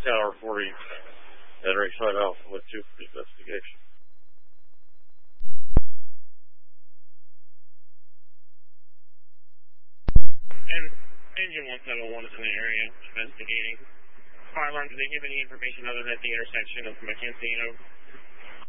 Tower 40 at Lakeside Alpha with 2 for investigation. And Engine 171 is in the area investigating. Fire alarm, did they give any information other than at the intersection of McKenzie and